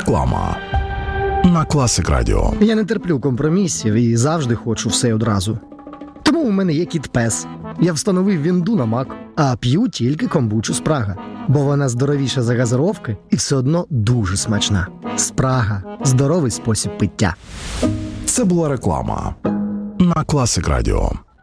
Реклама на Classic Radio. Я не терплю компромісів і завжди хочу все одразу. Тому у мене є кіт-пес. Я встановив вінду на Mac, а п'ю тільки комбучу Спрага. Бо вона здоровіша за газировки і все одно дуже смачна. Спрага – здоровий спосіб пиття. Це була реклама на Classic Radio.